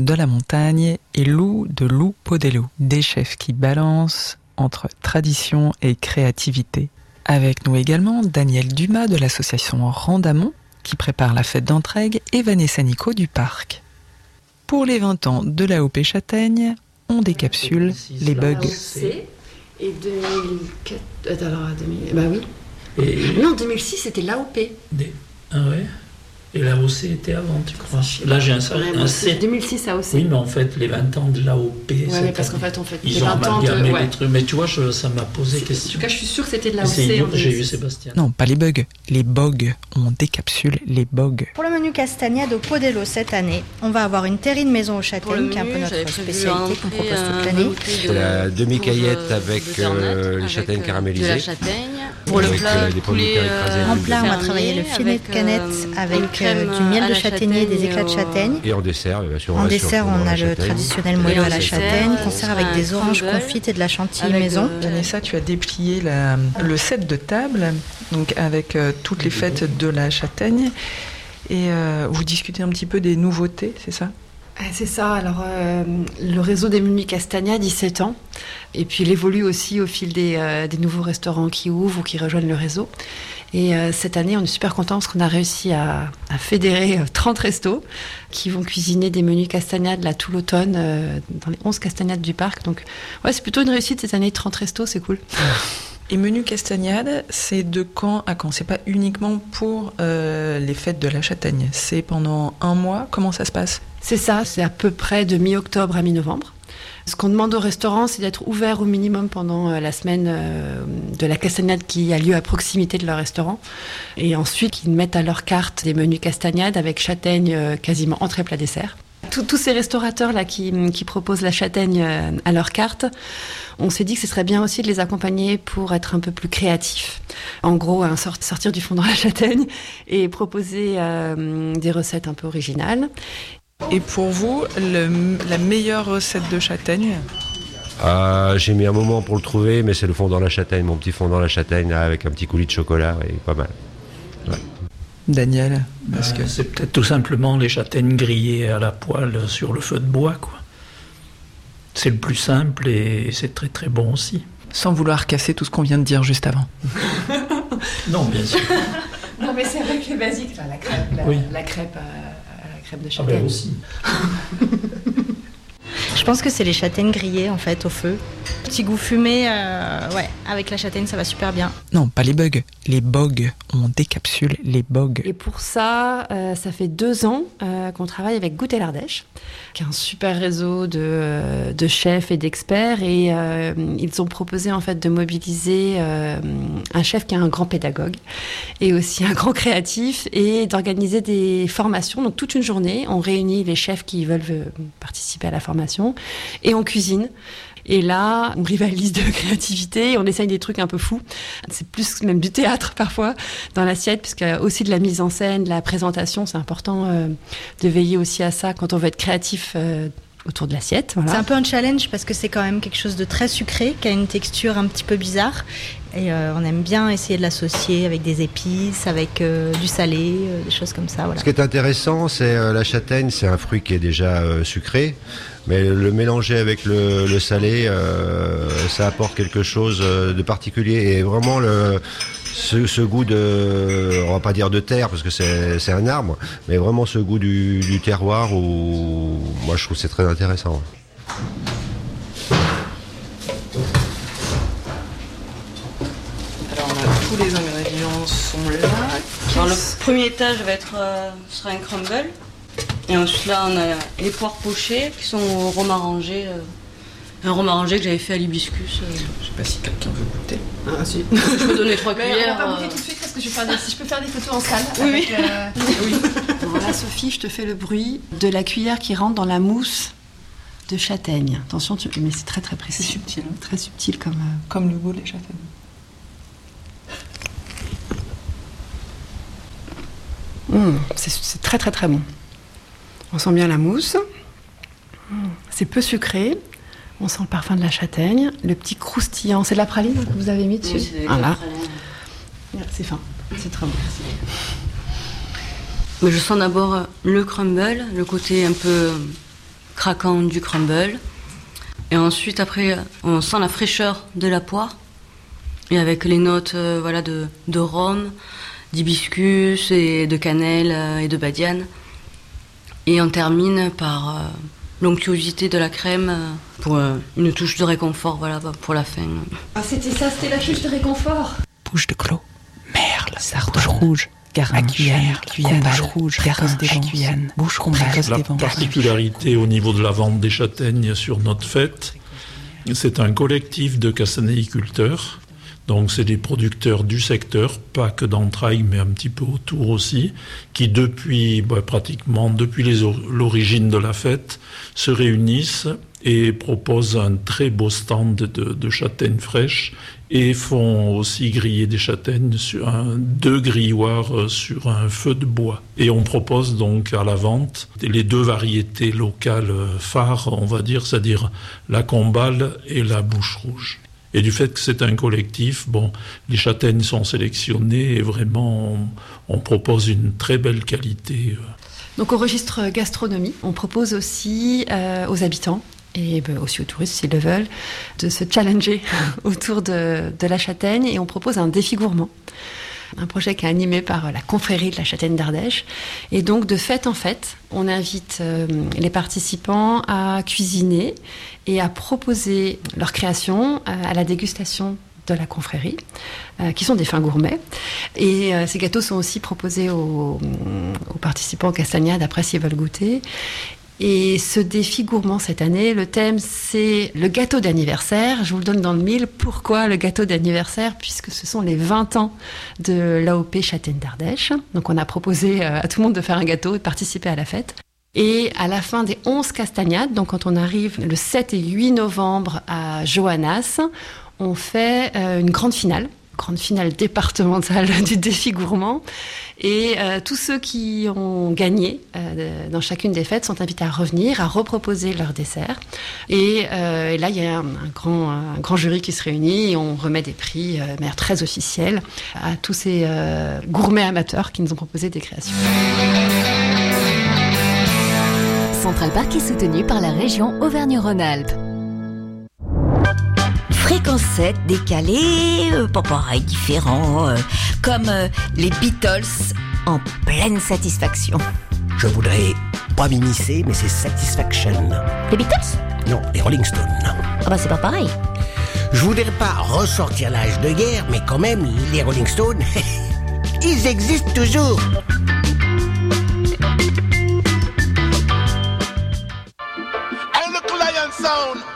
de la montagne et Lou de Lou Podello, des chefs qui balancent entre tradition et créativité. Avec nous également Daniel Dumas de l'association Randamont qui prépare la fête d'Entraigues et Vanessa Nico du parc. Pour les 20 ans de l'AOP Châtaigne, on décapsule les bugs. Et 2004... Alors, bah oui. Non, 2006, c'était l'AOP. Ah ouais. Et l'AOC était avant, tu crois? Là, j'ai un C. 2006 AOC. Oui, mais en fait, les 20 ans de l'AOP... Oui, mais parce qu'en fait, ils ont amalgamé les trucs. Mais tu vois, ça m'a posé question. En tout cas, je suis sûre que c'était de l'AOC. J'ai eu Sébastien. Non, pas les bugs. Les bogs. On décapsule les bogs. Pour le menu castagnade au Podello cette année, on va avoir une terrine maison aux châtaignes, qui est un peu notre spécialité qu'on propose toute l'année. La demi-caillette avec les châtaignes caramélisées. Pour le plat, en plat, on va travailler le filet de canette avec du miel de châtaignier et des éclats de châtaigne. Et en dessert, on a le traditionnel moelleux à la châtaigne, qu'on sert avec des oranges confites et de la chantilly maison. Vanessa, tu as déplié le set de table, donc avec toutes les fêtes de la châtaigne, et vous discutez un petit peu des nouveautés, c'est ça? C'est ça, alors le réseau des menus Castagna a 17 ans, et puis il évolue aussi au fil des nouveaux restaurants qui ouvrent ou qui rejoignent le réseau. Et cette année, on est super contents parce qu'on a réussi à fédérer 30 restos qui vont cuisiner des menus castagnades là tout l'automne dans les 11 castagnades du parc. Donc ouais, c'est plutôt une réussite cette année, 30 restos, c'est cool. Et menu castagnade, c'est de quand à quand? C'est pas uniquement pour les fêtes de la châtaigne, c'est pendant un mois? Comment ça se passe? C'est ça, c'est à peu près de mi-octobre à mi-novembre. Ce qu'on demande au restaurant, c'est d'être ouvert au minimum pendant la semaine de la castagnade qui a lieu à proximité de leur restaurant. Et ensuite, qu'ils mettent à leur carte des menus castagnades avec châtaigne quasiment entrée plat dessert. Tous ces restaurateurs-là qui proposent la châtaigne à leur carte, on s'est dit que ce serait bien aussi de les accompagner pour être un peu plus créatifs. En gros, sortir du fond dans la châtaigne et proposer des recettes un peu originales. Et pour vous, la meilleure recette de châtaigne? J'ai mis un moment pour le trouver, mais c'est le fond dans la châtaigne, mon petit fond dans la châtaigne, là, avec un petit coulis de chocolat, et pas mal. Ouais. Daniel, parce que c'est peut-être tout simplement les châtaignes grillées à la poêle sur le feu de bois, quoi. C'est le plus simple et c'est très très bon aussi. Sans vouloir casser tout ce qu'on vient de dire juste avant. Non, bien sûr. Non, mais c'est vrai que les basiques, la crêpe, la crêpe de châtaigne. Ah ben aussi. Je pense que c'est les châtaignes grillées en fait au feu. Petit goût fumé, avec la châtaigne ça va super bien. Non, pas les bugs, les bogs. On décapsule les bogs. Et pour ça, ça fait 2 ans qu'on travaille avec Goûter l'Ardèche, qui est un super réseau de chefs et d'experts. Et ils ont proposé en fait de mobiliser un chef qui est un grand pédagogue et aussi un grand créatif et d'organiser des formations. Donc toute une journée, on réunit les chefs qui veulent participer à la formation et on cuisine. Et là, on rivalise de créativité, on essaye des trucs un peu fous. C'est plus même du théâtre parfois dans l'assiette, parce qu'il y a aussi de la mise en scène, de la présentation. C'est important de veiller aussi à ça quand on veut être créatif autour de l'assiette. Voilà. C'est un peu un challenge parce que c'est quand même quelque chose de très sucré, qui a une texture un petit peu bizarre. Et on aime bien essayer de l'associer avec des épices, avec du salé, des choses comme ça. Voilà. Ce qui est intéressant, c'est la châtaigne, c'est un fruit qui est déjà sucré, mais le mélanger avec le salé, ça apporte quelque chose de particulier. Et vraiment, ce goût de, on va pas dire de terre, parce que c'est un arbre, mais vraiment ce goût du terroir, où moi je trouve que c'est très intéressant. Tous les ingrédients sont là. Alors le premier étage sera un crumble. Et ensuite là on a les poires pochées qui sont au rhum arrangé. Un rhum arrangé que j'avais fait à l'hibiscus. Je sais pas si quelqu'un veut goûter. Ah si. Je peux donner 3 cuillères. On va pas goûter tout de suite parce que si je peux faire des photos en salle. Oui. Oui. Voilà Sophie, je te fais le bruit de la cuillère qui rentre dans la mousse de châtaigne. Attention, mais c'est très très précis. C'est subtil. Hein. Très subtil comme le goût des châtaignes. C'est très très très bon. On sent bien la mousse. C'est peu sucré. On sent le parfum de la châtaigne. Le petit croustillant. C'est de la praline que vous avez mis dessus. Oui, c'est voilà. C'est fin. C'est très bon. Mais je sens d'abord le crumble, le côté un peu craquant du crumble. Et ensuite, après, on sent la fraîcheur de la poire. Et avec les notes de rhum, d'hibiscus et de cannelle et de badiane. Et on termine par l'onctuosité de la crème pour une touche de réconfort pour la fin. Ah, c'était la touche de réconfort. Bouche de clos, merle, sardoche rouge, garnache, cuyenne rouge, garance des vents, bouche précoce des vents. La particularité au niveau de la vente des châtaignes sur notre fête, c'est un collectif de castanéiculteurs. Donc c'est des producteurs du secteur, pas que d'Entrailles, mais un petit peu autour aussi, qui pratiquement depuis l'origine de la fête, se réunissent et proposent un très beau stand de châtaignes fraîches et font aussi griller des châtaignes sur 2 grilloirs sur un feu de bois. Et on propose donc à la vente les 2 variétés locales phares, on va dire, c'est-à-dire la Combale et la Bouche Rouge. Et du fait que c'est un collectif, les châtaignes sont sélectionnées et vraiment on propose une très belle qualité. Donc au registre gastronomie, on propose aussi aux habitants et aussi aux touristes s'ils le veulent, de se challenger autour de la châtaigne, et on propose un défi gourmand. Un projet qui est animé par la confrérie de la Châtaigne d'Ardèche. Et donc, de fête en fête, on invite les participants à cuisiner et à proposer leur création à la dégustation de la confrérie, qui sont des fins gourmets. Et ces gâteaux sont aussi proposés aux participants aux castagnades après s'ils veulent goûter. Et ce défi gourmand cette année, le thème c'est le gâteau d'anniversaire. Je vous le donne dans le mille. Pourquoi le gâteau d'anniversaire ? Puisque ce sont les 20 ans de l'AOP Châtaigne d'Ardèche. Donc on a proposé à tout le monde de faire un gâteau et de participer à la fête. Et à la fin des 11 castagnades, donc quand on arrive le 7 et 8 novembre à Joannas, on fait une grande finale départementale du défi gourmand. Et tous ceux qui ont gagné dans chacune des fêtes sont invités à revenir, à reproposer leur dessert. Et là, il y a un grand jury qui se réunit et on remet des prix de manière très officielle à tous ces gourmets amateurs qui nous ont proposé des créations. Central Park est soutenu par la région Auvergne-Rhône-Alpes. Fréquence 7, décalé, pas pareil, différent, comme les Beatles en pleine satisfaction. Je voudrais pas m'immiscer, mais c'est Satisfaction. Les Beatles ? Non, les Rolling Stones. Ah bah c'est pas pareil. Je voudrais pas ressortir l'âge de guerre, mais quand même, les Rolling Stones, ils existent toujours.